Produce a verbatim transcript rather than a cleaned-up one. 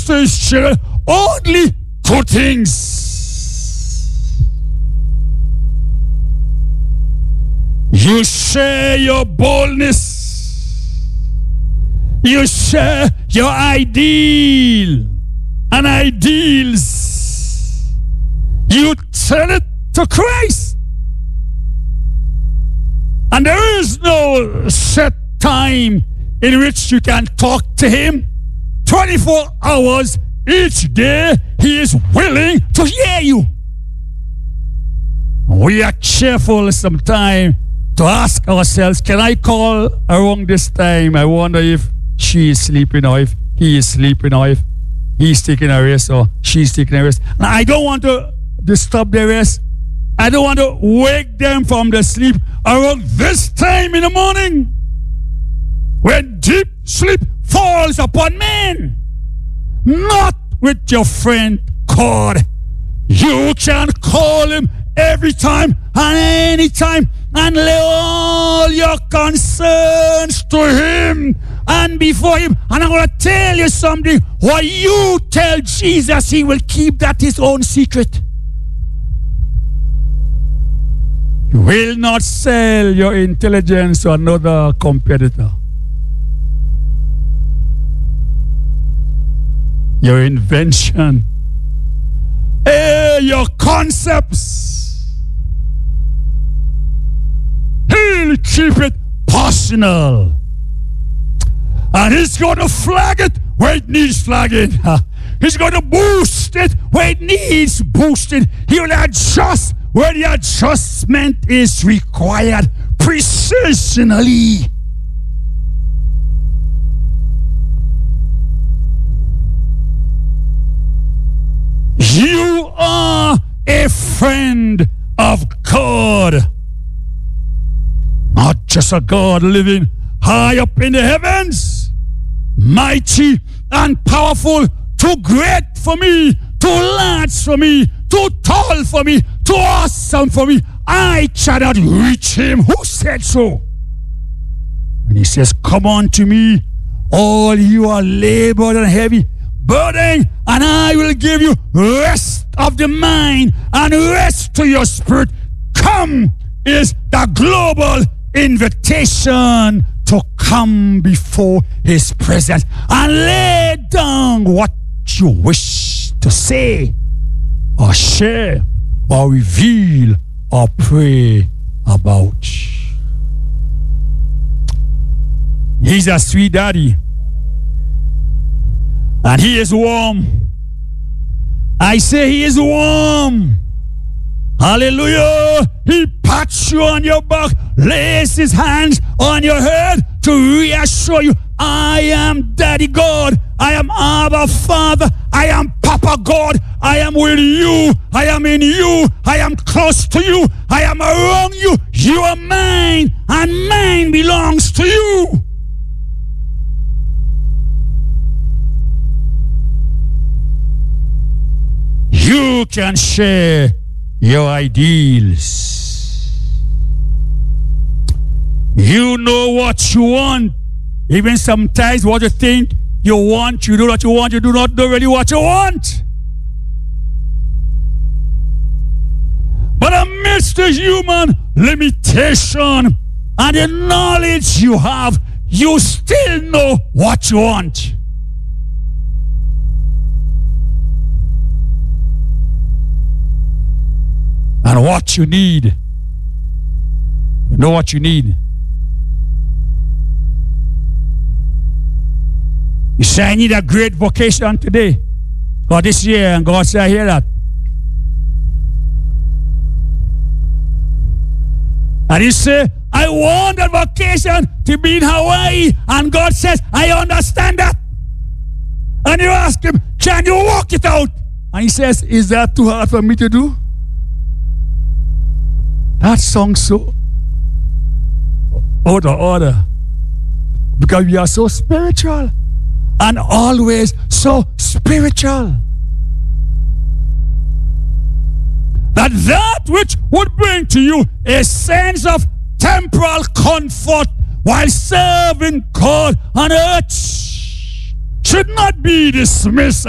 to his children only good things. You share your boldness. You share your ideal and ideals. You tell it to Christ. And there is no set time in which you can talk to him. twenty-four hours each day, he is willing to hear you. We are careful sometimes to ask ourselves, can I call around this time? I wonder if she is sleeping or if he is sleeping or if he's taking a rest or she's taking a rest. Now, I don't want to disturb their rest. I don't want to wake them from the sleep around this time in the morning when deep sleep falls upon men. Not with your friend God. You can call him every time and any time and lay all your concerns to him and before him. And I'm going to tell you something. What you tell Jesus, he will keep that his own secret. You will not sell your intelligence to another competitor. Your invention, eh, your concepts, he'll keep it personal. And he's going to flag it where it needs flagging. He's going to boost it where it needs boosted. He will adjust where the adjustment is required precisionally. You are a friend of God. Not just a God living high up in the heavens, mighty and powerful, too great for me, too large for me, too tall for me, too awesome for me. I cannot reach him. Who said so? And he says, come on to me, all you are labored and heavy burden, and I will give you rest of the mind and rest to your spirit. Come is the global invitation to come before his presence and lay down what you wish to say or share or reveal or pray about. He's a sweet daddy. And he is warm. I say he is warm. Hallelujah. He pats you on your back, lays his hands on your head to reassure you, I am Daddy God. I am Abba Father. I am Papa God. I am with you. I am in you. I am close to you. I am around you. You are mine, and mine belongs to you. You can share your ideals. You know what you want. Even sometimes what you think you want, you do what you want, you do not know really what you want. But amidst the human limitation and the knowledge you have, you still know what you want. And what you need. You know what you need. You say, I need a great vocation today or this year, and God said, I hear that. And you say, I want that vocation to be in Hawaii, and God says, I understand that. And you ask him, can you walk it out? And he says, is that too hard for me to do? That song so out of order because we are so spiritual and always so spiritual that that which would bring to you a sense of temporal comfort while serving God on earth should not be dismissed